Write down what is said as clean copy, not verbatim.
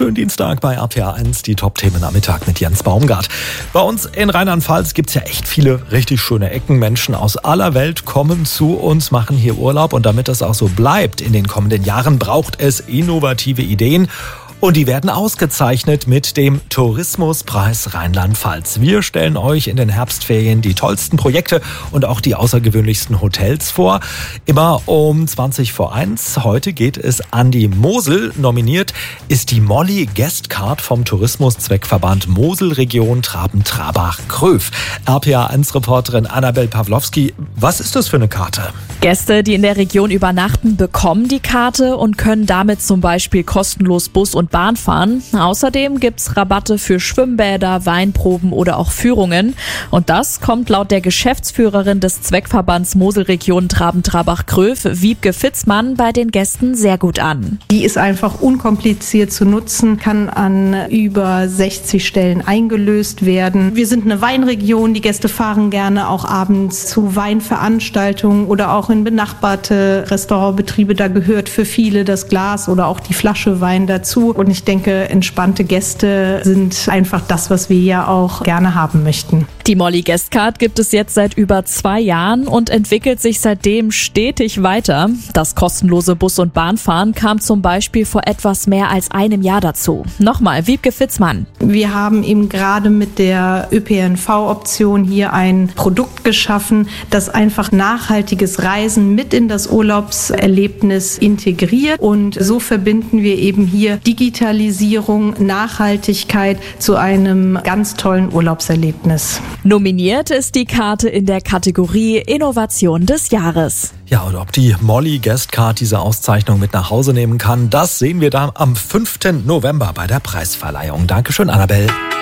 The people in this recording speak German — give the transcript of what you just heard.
Schönen Dienstag bei RPA 1, die Top-Themen am Mittag mit Jens Baumgart. Bei uns in Rheinland-Pfalz gibt es ja echt viele richtig schöne Ecken. Menschen aus aller Welt kommen zu uns, machen hier Urlaub. Und damit das auch so bleibt in den kommenden Jahren, braucht es innovative Ideen. Und die werden ausgezeichnet mit dem Tourismuspreis Rheinland-Pfalz. Wir stellen euch in den Herbstferien die tollsten Projekte und auch die außergewöhnlichsten Hotels vor. Immer um 1:20. Heute geht es an die Mosel. Nominiert ist die Molly Guestcard vom Tourismuszweckverband Moselregion Traben-Trabach-Gröf. RPA 1-Reporterin Annabel Pawlowski, was ist das für eine Karte? Gäste, die in der Region übernachten, bekommen die Karte und können damit zum Beispiel kostenlos Bus und Bahn fahren. Außerdem gibt's Rabatte für Schwimmbäder, Weinproben oder auch Führungen. Und das kommt laut der Geschäftsführerin des Zweckverbands Moselregion Traben-Trabach-Gröf, Wiebke Fitzmann, bei den Gästen sehr gut an. Die ist einfach unkompliziert zu nutzen, kann an über 60 Stellen eingelöst werden. Wir sind eine Weinregion, die Gäste fahren gerne auch abends zu Weinveranstaltungen oder auch in benachbarte Restaurantbetriebe. Da gehört für viele das Glas oder auch die Flasche Wein dazu. Und ich denke, entspannte Gäste sind einfach das, was wir ja auch gerne haben möchten. Die Molly Guestcard gibt es jetzt seit über 2 Jahren und entwickelt sich seitdem stetig weiter. Das kostenlose Bus- und Bahnfahren kam zum Beispiel vor etwas mehr als einem Jahr dazu. Nochmal, Wiebke Fitzmann. Wir haben eben gerade mit der ÖPNV-Option hier ein Produkt geschaffen, das einfach nachhaltiges Reisen mit in das Urlaubserlebnis integriert. Und so verbinden wir eben hier Digitalisierung, Nachhaltigkeit zu einem ganz tollen Urlaubserlebnis. Nominiert ist die Karte in der Kategorie Innovation des Jahres. Ja, und ob die Molly Guestcard diese Auszeichnung mit nach Hause nehmen kann, das sehen wir dann am 5. November bei der Preisverleihung. Dankeschön, Annabel.